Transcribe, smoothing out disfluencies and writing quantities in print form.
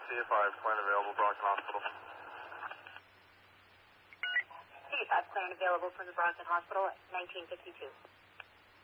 CA5, plan available, Brockton Hospital. CA5, plan available for the Brockton Hospital at 1952.